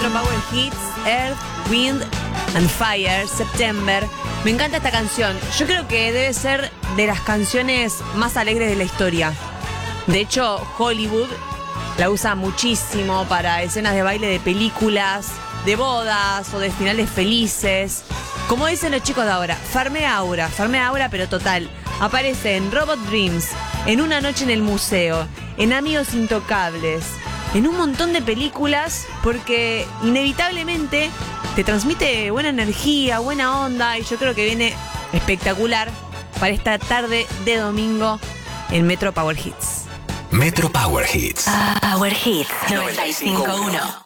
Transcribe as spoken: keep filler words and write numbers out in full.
Metro Power Hits, Earth, Wind and Fire, September. Me encanta esta canción. Yo creo que debe ser de las canciones más alegres de la historia. De hecho, Hollywood la usa muchísimo para escenas de baile de películas, de bodas o de finales felices. Como dicen los chicos de ahora, farme aura, farme aura pero total. Aparece en Robot Dreams, en Una noche en el museo, en Amigos Intocables, en un montón de películas, porque inevitablemente te transmite buena energía, buena onda, y yo creo que viene espectacular para esta tarde de domingo en Metro Power Hits. Metro Power Hits. Power Hits noventa y cinco punto uno.